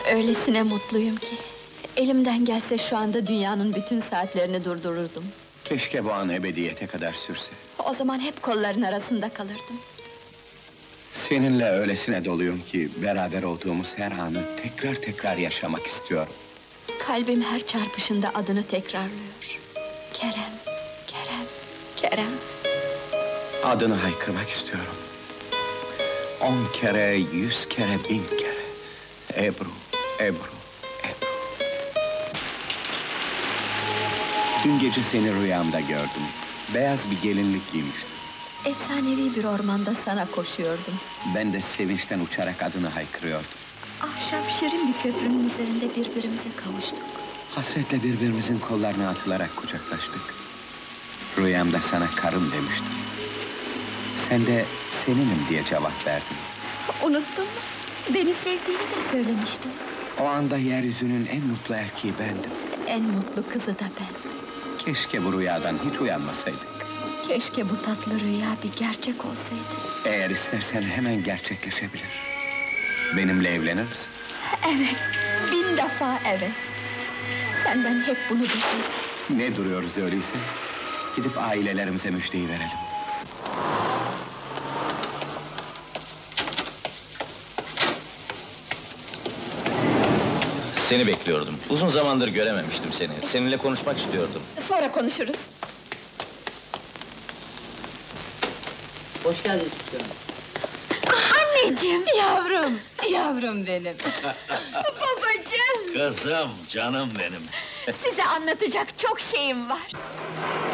Öylesine mutluyum ki... Elimden gelse şu anda dünyanın bütün saatlerini durdururdum. Keşke bu an ebediyete kadar sürse. O zaman hep kolların arasında kalırdım. Seninle öylesine doluyum ki... beraber olduğumuz her anı tekrar tekrar yaşamak istiyorum. Kalbim her çarpışında adını tekrarlıyor. Kerem, Kerem, Kerem. Adını haykırmak istiyorum. 10 kere, 100 kere, 1000 kere. Ebru, Ebru, Ebru. Dün gece seni rüyamda gördüm. Beyaz bir gelinlik giymiştin. Efsanevi bir ormanda sana koşuyordum. Ben de sevinçten uçarak adını haykırıyordum. Ahşap şirin bir köprünün üzerinde birbirimize kavuştuk. Hasretle birbirimizin kollarına atılarak kucaklaştık. Rüyamda sana karım demiştim. Sen de seninim diye cevap verdin. Unuttun mu? Beni sevdiğini de söylemiştin. O anda yeryüzünün en mutlu erkeği bendim. En mutlu kızı da ben. Keşke bu rüyadan hiç uyanmasaydık. Keşke bu tatlı rüya bir gerçek olsaydı. Eğer istersen hemen gerçekleşebilir. Benimle evlenir misin? Evet, 1000 defa evet. Senden hep bunu bekledim. Ne duruyoruz öyleyse? Gidip ailelerimize müjdeyi verelim. Seni bekliyordum. Uzun zamandır görememiştim seni. Seninle konuşmak istiyordum. Sonra konuşuruz. Hoş geldiniz canım. Anneciğim! Yavrum, yavrum benim. Babacığım! Kızım, canım benim. Size anlatacak çok şeyim var.